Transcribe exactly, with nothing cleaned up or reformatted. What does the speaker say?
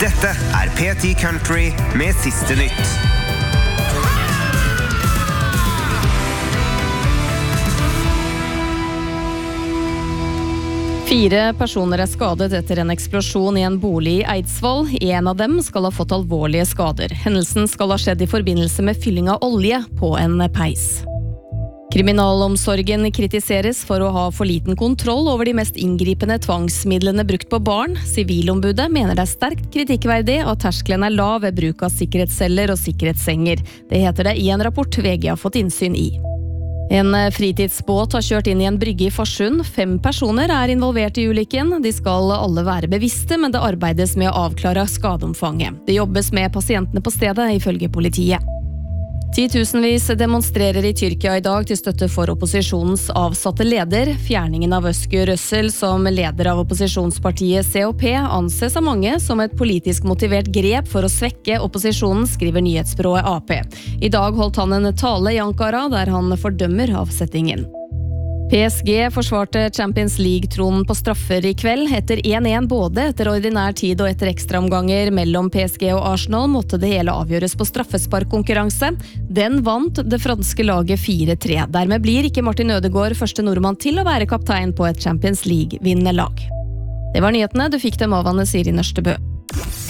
Dette er P ti Country med siste nytt. Fire personer er skadet etter en eksplosjon i en bolig i Eidsvoll. En av dem skal ha fått alvorlige skader. Hendelsen skal ha skjedd i forbindelse med fylling av olje på en peis. Kriminalomsorgen kritiseres for å ha for liten kontroll over de mest inngripende tvangsmidlene brukt på barn. Sivilombudet mener det er sterkt kritikkverdig at terskelen er lav ved bruk av sikkerhetsceller og sikkerhetssenger. Det heter det i en rapport V G har fått innsyn i. En fritidsbåt har kjørt inn i en brygge i Farsund. Fem personer er involvert i ulykken. De skal alle være bevisste, men det arbeides med å avklare skadeomfanget. Det jobbes med pasientene på stedet, ifølge politiet. Titusenvis demonstrerer i Tyrkia i dag til støtte for opposisjonens avsatte leder. Fjerningen av Özgür Özel som leder av opposisjonspartiet C H P anses av mange som et politisk motivert grep for å svekke opposisjonen, skriver nyhetsbyrået A P. I dag holdt han en tale i Ankara der han fordømmer avsettingen. P S G forsvarte Champions League-tronen på straffer i kveld. Etter en en både etter ordinær tid og etter ekstraomganger mellom P S G og Arsenal måtte det hele avgjøres på straffesparkkonkurranse. Den vant det franske laget fire tre. Dermed blir ikke Martin Ødegaard første nordmann til å være kaptein på et Champions League-vinnende lag. Det var nyhetene, du fikk dem av Anne Siri Nørstebø.